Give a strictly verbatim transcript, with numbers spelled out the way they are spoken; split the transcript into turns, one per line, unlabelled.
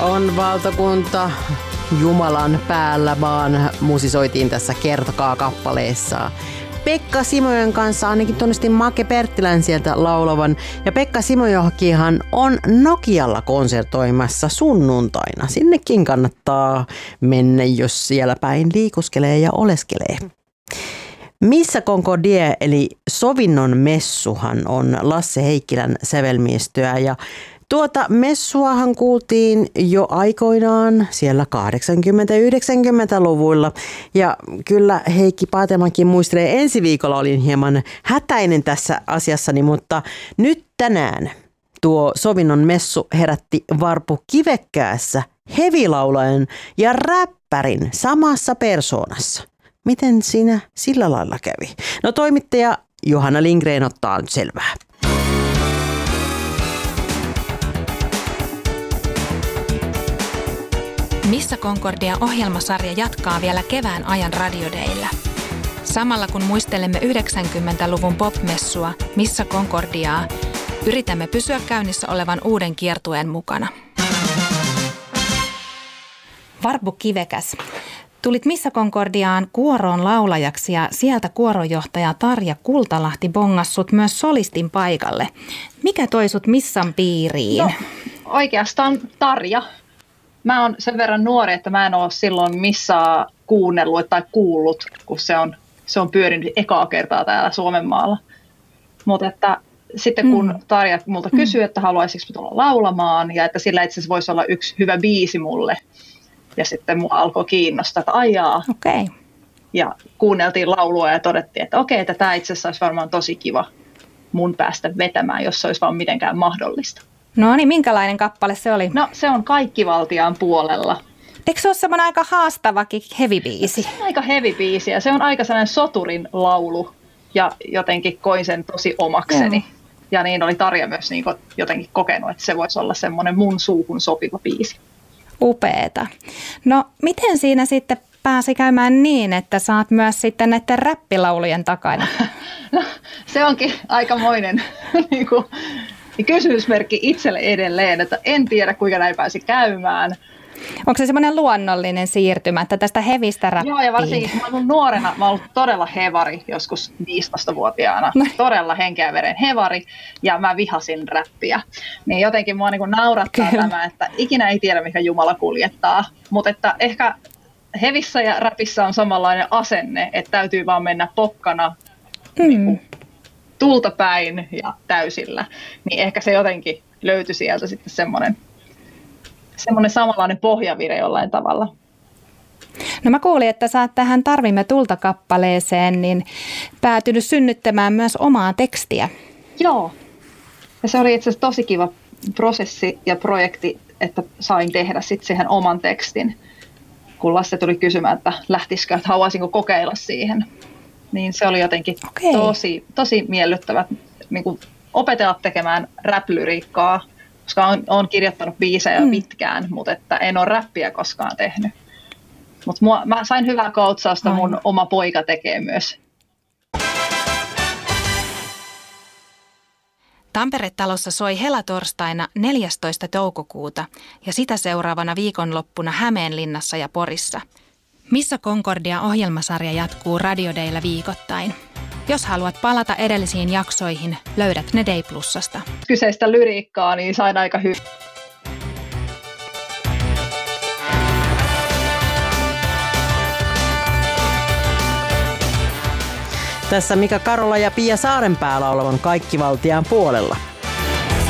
on valtakunta Jumalan päällä, vaan musisoitiin tässä Kertokaa kappaleessa. Pekka Simojoen kanssa ainakin tunnistin Make Perttilän sieltä laulavan. Ja Pekka Simojokihan on Nokialla konsertoimassa sunnuntaina. Sinnekin kannattaa mennä, jos siellä päin liikuskelee ja oleskelee. Missa Concordie eli Sovinnon messuhan on Lasse Heikkilän sävelmiestöä ja tuota messuahan kuultiin jo aikoinaan siellä kahdeksankymmentä-yhdeksänkymmentäluvuilla ja kyllä Heikki Paatelmankin muistelee, ensi viikolla olin hieman hätäinen tässä asiassani, mutta nyt tänään tuo Sovinnon messu herätti Varpu Kivekkäässä hevilaulajan ja räppärin samassa persoonassa. Miten siinä sillä lailla kävi? No toimittaja Johanna Lindgren ottaa nyt selvää.
Missa Concordia -ohjelmasarja jatkaa vielä kevään ajan radiodeillä. Samalla kun muistelemme yhdeksänkymmentäluvun popmessua Missa Concordiaa, yritämme pysyä käynnissä olevan uuden kiertueen mukana. Varpu Kivekäs. Tulit Missa Concordiaan kuoroon laulajaksi ja sieltä kuoronjohtaja Tarja Kultalahti bongassut myös solistin paikalle. Mikä toi sut Missan piiriin?
No, oikeastaan Tarja. Mä oon sen verran nuori, että mä en ole silloin Missaa kuunnellut tai kuullut, kun se on, se on pyörinyt ekaa kertaa täällä Suomenmaalla. Mutta että sitten kun mm. Tarja multa kysyi, että haluaisinko mä tulla laulamaan ja että sillä itse asiassa voisi olla yksi hyvä biisi mulle. Ja sitten mua alkoi kiinnostaa, että ajaa.
Okay.
Ja kuunneltiin laulua ja todettiin, että okei, että tämä itse asiassa olisi varmaan tosi kiva mun päästä vetämään, jos se olisi vaan mitenkään mahdollista.
No niin, minkälainen kappale se oli?
No se on Kaikkivaltiaan puolella.
Eikö se ole semmoinen aika haastavakin heavy-biisi?
Se on aika heavy-biisi ja se on aika sellainen soturin laulu ja jotenkin koin sen tosi omakseni. Mm. Ja niin oli Tarja myös niin jotenkin kokenut, että se voisi olla semmoinen mun suuhun sopiva biisi.
Upeeta. No miten siinä sitten pääsi käymään niin, että saat myös sitten näiden räppilaulujen takana?
No se onkin aikamoinen niin kuin, kysymysmerkki itselle edelleen, että en tiedä kuinka näin pääsi käymään.
Onko se semmoinen luonnollinen siirtymä, että tästä hevistä räppiin?
Joo, ja varsinkin kun mä olen nuorena, mä olen ollut todella hevari joskus viisitoistavuotiaana, no. todella henkeä veren hevari, ja mä vihasin räppiä. Niin jotenkin mua niin naurattaa Kyllä. tämä, että ikinä ei tiedä, mikä Jumala kuljettaa, mutta että ehkä hevissä ja räpissä on samanlainen asenne, että täytyy vaan mennä pokkana mm. niin kuin tulta päin ja täysillä, niin ehkä se jotenkin löytyi sieltä sitten semmoinen semmoinen samanlainen pohjavire jollain tavalla.
No mä kuulin, että sä oot tähän Tarvimme tulta -kappaleeseen niin päätynyt synnyttämään myös omaa tekstiä.
Joo. Ja se oli itse asiassa tosi kiva prosessi ja projekti, että sain tehdä sitten siihen oman tekstin. Kun Lasse tuli kysymään, että lähtisikö, että haluaisinko kokeilla siihen. Niin se oli jotenkin okay. tosi, tosi miellyttävä niin kuin opetella tekemään rap-lyriikkaa. Koska olen kirjoittanut biisejä mm. pitkään, mutta että en ole räppiä koskaan tehnyt. Mutta mä sain hyvää koutsausta, mun Aina. oma poika tekee myös.
Tampere-talossa soi helatorstaina neljästoista toukokuuta ja sitä seuraavana viikonloppuna Hämeenlinnassa ja Porissa. Missa Concordia -ohjelmasarja jatkuu radiodeillä viikoittain. Jos haluat palata edellisiin jaksoihin, löydät ne Day Plusasta.
Kyseistä lyriikkaa niin sain aika hyvin.
Tässä Mika Karola ja Pia Saarenpää laulavan Kaikkivaltiaan puolella.